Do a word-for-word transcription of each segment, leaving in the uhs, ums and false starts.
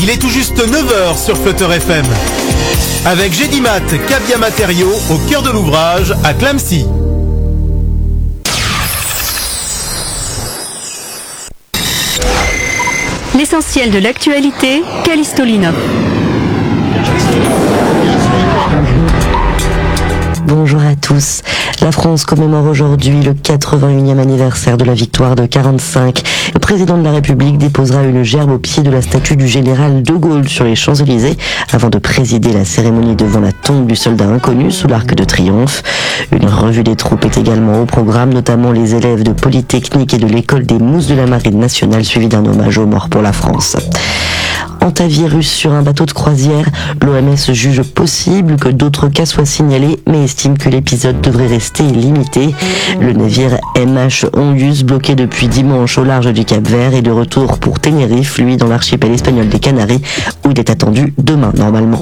Il est tout juste neuf heures sur Flutter F M. Avec Gédimat, Cabia Matériaux, au cœur de l'ouvrage, à Clamecy. L'essentiel de l'actualité, Callisto Lino. Bonjour à tous. La France commémore aujourd'hui le quatre-vingt-unième anniversaire de la victoire de quarante-cinq. Le président de la République déposera une gerbe au pied de la statue du général de Gaulle sur les Champs-Élysées avant de présider la cérémonie devant la tombe du soldat inconnu sous l'Arc de Triomphe. Une revue des troupes est également au programme, notamment les élèves de Polytechnique et de l'école des Mousses de la Marine nationale, suivi d'un hommage aux morts pour la France. Antivirus sur un bateau de croisière, l'O M S juge possible que d'autres cas soient signalés, mais estime que l'épisode devrait rester limité. Le navire M H Ongus, bloqué depuis dimanche au large du Cap-Vert, est de retour pour Tenerife, lui dans l'archipel espagnol des Canaries, où il est attendu demain normalement.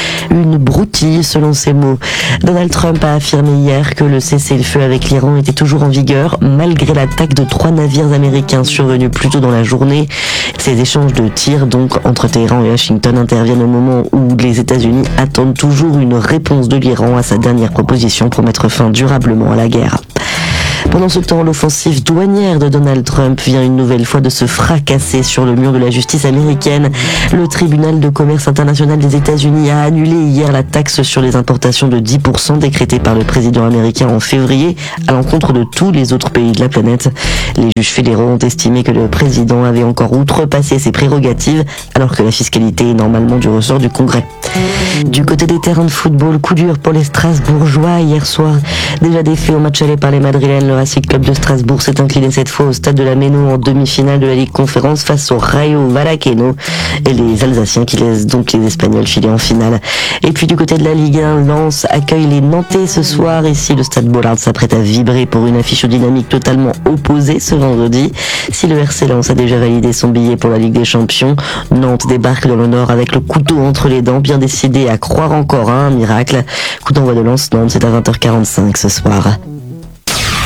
Une broutille, selon ses mots. Donald Trump a affirmé hier que le cessez-le-feu avec l'Iran était toujours en vigueur, malgré l'attaque de trois navires américains survenus plus tôt dans la journée. Ces échanges de tirs, donc, entre Téhéran et Washington interviennent au moment où les États-Unis attendent toujours une réponse de l'Iran à sa dernière proposition pour mettre fin durablement à la guerre. Pendant ce temps, l'offensive douanière de Donald Trump vient une nouvelle fois de se fracasser sur le mur de la justice américaine. Le tribunal de commerce international des États-Unis a annulé hier la taxe sur les importations de dix pour cent décrétée par le président américain en février à l'encontre de tous les autres pays de la planète. Les juges fédéraux ont estimé que le président avait encore outrepassé ses prérogatives alors que la fiscalité est normalement du ressort du Congrès. Du côté des terrains de football, coup dur pour les Strasbourgeois hier soir. Déjà défait au match aller par les Madrilènes, le Racing Club de Strasbourg s'est incliné cette fois au stade de la Méno en demi-finale de la Ligue Conférence face au Rayo Vallecano et les Alsaciens qui laissent donc les Espagnols filer en finale. Et puis du côté de la Ligue un, Lens accueille les Nantais ce soir. Ici, le stade Bollard s'apprête à vibrer pour une affiche aux dynamiques totalement opposée ce vendredi. Si le R C Lens a déjà validé son billet pour la Ligue des Champions, Nantes débarque dans le Nord avec le couteau entre les dents, bien décidé à croire encore à un miracle. Coup d'envoi de Lens-Nantes, c'est à vingt heures quarante-cinq ce soir.